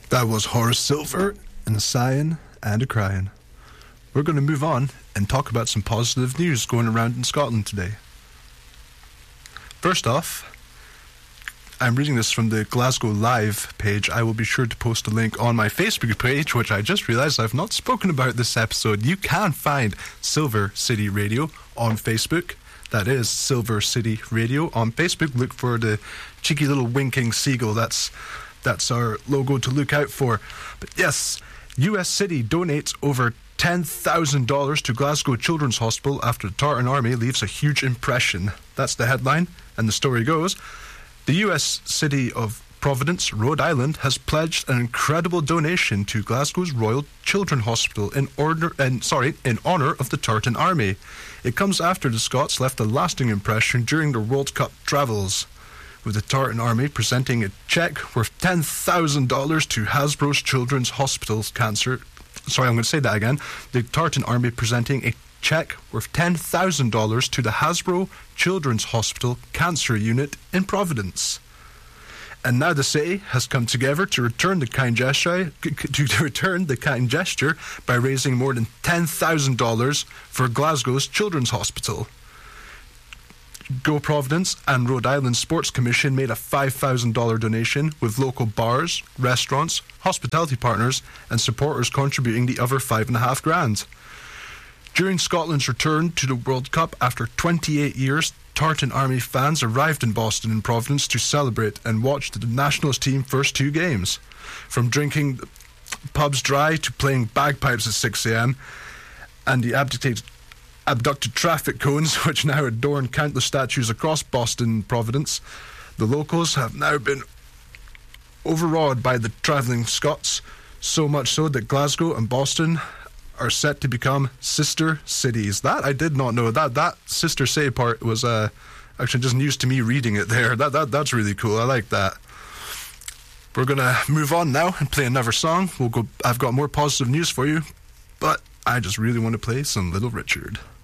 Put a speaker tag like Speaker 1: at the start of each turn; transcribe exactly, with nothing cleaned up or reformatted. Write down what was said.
Speaker 1: That was Horace Silver and a sighing and a crying. We're going to move on and talk about some positive news going around in Scotland today. First off, I'm reading this from the Glasgow Live page. I will be sure to post a link on my Facebook page, which I just realised I've not spoken about this episode. You can find Silver City Radio on Facebook. That is Silver City Radio on Facebook. Look for the cheeky little winking seagull. That's that's our logo to look out for. But yes, U S City donates over ten thousand dollars to Glasgow Children's Hospital after the Tartan Army leaves a huge impression. That's the headline, and the story goes, the U S City of Providence, Rhode Island, has pledged an incredible donation to Glasgow's Royal Children's Hospital in order, and sorry, in honour of the Tartan Army. It comes after the Scots left a lasting impression during their World Cup travels, with the Tartan Army presenting a cheque worth ten thousand dollars to Hasbro's Children's Hospital's cancer. Sorry, I'm going to say that again. The Tartan Army presenting a cheque worth ten thousand dollars to the Hasbro Children's Hospital Cancer Unit in Providence. And now the city has come together to return the kind gesture, to return the kind gesture by raising more than ten thousand dollars for Glasgow's Children's Hospital. Go Providence and Rhode Island Sports Commission made a five thousand dollars donation, with local bars, restaurants, hospitality partners and supporters contributing the other five and a half grand. During Scotland's return to the World Cup after twenty-eight years, Tartan Army fans arrived in Boston and Providence to celebrate and watch the nationals team first two games. From drinking pubs dry to playing bagpipes at six a.m. and the abdicated abducted traffic cones, which now adorn countless statues across Boston and Providence, the locals have now been overawed by the travelling Scots, so much so that Glasgow and Boston are set to become sister cities. That I did not know. That that sister city part was uh, actually just news to me reading it there. That that that's really cool. I like that. We're gonna move on now and play another song. We'll go. I've got more positive news for you, but I just really want to play some Little Richard.